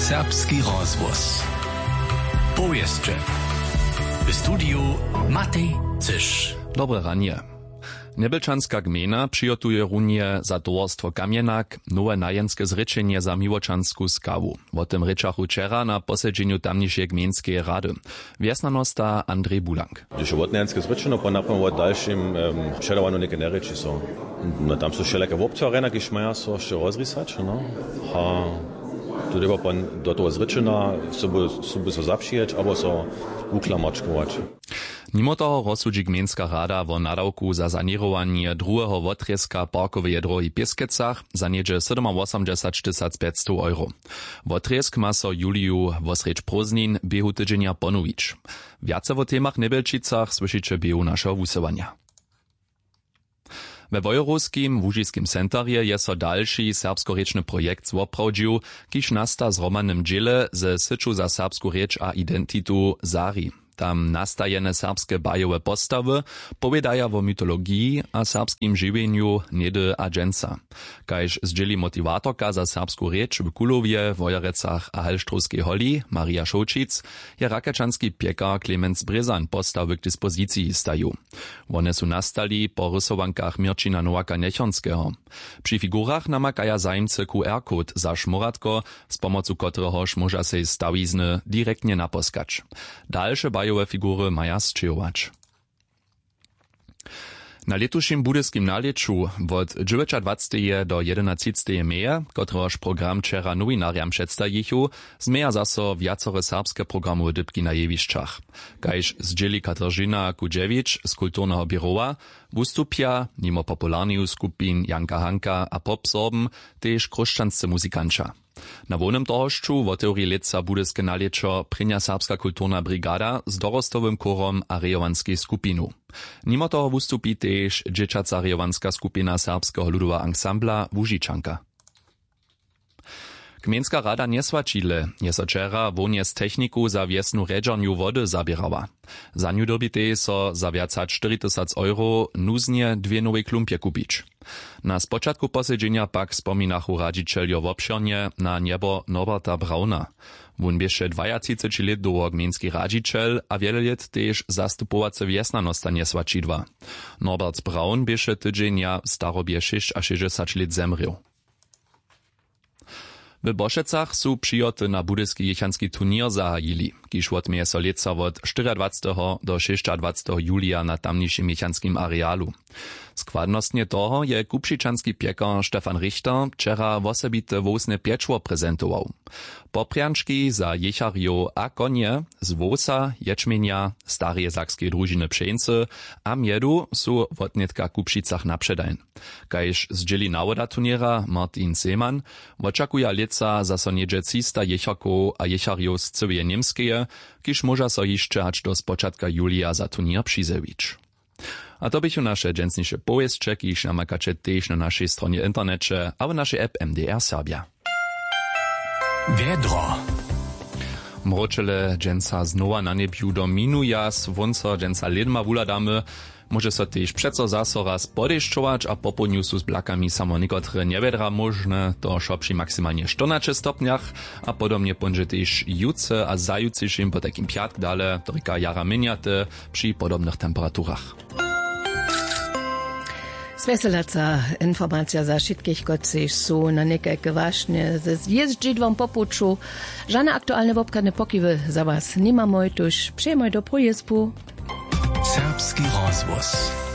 Serbski rozhłos. Powieszcze. W studiu Matej Cysz. Dobre ranie. Nebelčanská gmina přijotuje runie za towarstwo Kamienak nowe najenske zrečenie za Miłočansku skawu. O tym rečachu wczera na posiedzeniu tamniejszej gminskiej rady. Wiesnanosta Andrzej Bulank. Když je najenske zrečeno, pa napram o dalším předavanu neke nereči so. No tam so všeleke voptvarena, ki šmaja so še rozrisač, no. A tu treba pa do toho zrečena, so by so zapšijeć, abo so uklamačkovač. Mimo toho rozsudzi gminska rada o nadawku za sanierowanie drugiego wotrieska parkowej drogi w Pieskecach za niedzie 87 500 euro. Wotriesk ma so Juliu wosrecz Proznin biehu tydzienia ponowić. Wiace o temach Nebelčicach słyszycie biehu naszego wusywania. We Wojorowskim Łužiskim centarje je so dalszy serbskorečny projekt zwoprawdził, kiż nasta z romanym dziele ze syczu za serbsku rzecz a identitu Zari. Tam nastajene serbske bajowe postawy powiedaja o mitologii a serbskim żywieniu niedy a dżęca. Kajż zdzieli motivatorka za serbsku rzecz w Kulowie, Wojerecach a Halštrovskej holi, Maria Šolčic, je rakečanski piekar Klemens Brezan postawy k dyspozycji staju. One su nastali po rysowankach Mirčina Nowaka Nechonského. Przy figurach namakaja zajmce QR-kod za šmoratko, z pomocu kotrehož moža sej stawizny direktnie naposkać. Dalsze bajowe figury maja sčejować. Na letušim budyskim naleču od 29. do 11. meja, kotrehož program wczera nowinariam przedstajichu, zmeja zaso wiacore serbske programowe dybki na jewišćach. Kajž zdzieli Katarzyna Kudzevič z kulturnego birowa, wystupia, mimo popularnych skupin Janka Hanka a Popsorben, tež kruščanscy muzikanča. Na wolnym tohošću w teorii leca budyske nalečo prinja serbska kulturna brigada z dorostowym korom a rejowanskiej skupinu. Mimo toho wystupi tež dzieciaca rejowanska skupina serbskiego ludowa ansambla Łužičanka. Gminska rada nesvačile je so wczera wonies techniku za wiesnu redżarniu wody zabierała. Za niu dobite so za viac 4000 euro nuznie dwie nowe klumpie kupić. Na spočatku posiedzenia pak spominachu radzicieljo wobširnie na niebo Norberta Brauna. Wun bieše 32 let długo gminski radziciel, a wiele let tež zastupowace wiesnanosta nesvačidła. Norbert Braun bieše tydzienia starobie 66 let zemrieł. W Bošecach su přijoty na budyski jechanski turnir zahajili, kiž odmieje so leca od 24. do 26. julija na tamniejszym jechanskim arealu. Składnostnie toho je kupšičanski piekar Stefan Richter wczera wosebite wosne pieczło prezentował. Poprianczki za jechario a konie z wosa, ječmenja, starie sakskiej družiny pšeńcy a miedu su w odnetka kupšicach napředajn. Kajž zdzieli nawoda turniera Martin Seemann, oczakuje leca za so niedzie 300 jecharków a jechario z cywie niemskeje, kiž moža so jeszcze hač do spočatka julija za turnier přizewić. A to bychu nasze dżęsniejsze powieszcze, kiż namakacie tež na naszej stronie internecie, a w naszej app MDR Serbia. Wiedro. Mročele dżęsa znowa na nebiu do minuja, svonco dżęsa ledma wuladamy, może so tež přeco zaso raz podeščować, a po podniusu z blakami samo niekotre niewiedra możne, to šo przy maksymalnie 14 stopniach, a podobnie ponže tež juce a zajucišim po takim piatk dale, to rika jara miniate, przy podobnych temperaturach. Sveselaca informacja za všetkých, koci sú na nekajke vášne zjezdžiť vám po puču. Žane aktuálne wobkadne pokiwy za was nimamoj, tuž přejemoj do projezbu. Serbski rozhłos.